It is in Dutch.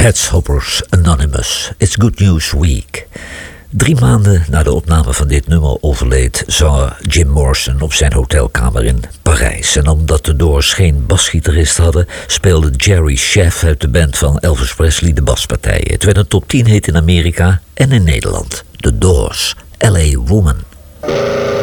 Headshoppers Anonymous, It's Good News Week. 3 maanden na de opname van dit nummer overleed zanger Jim Morrison op zijn hotelkamer in Parijs. En omdat de Doors geen basgitarist hadden, speelde Jerry Scheff uit de band van Elvis Presley de baspartijen. Het werd een top 10 hit in Amerika en in Nederland. The Doors, L.A. Woman.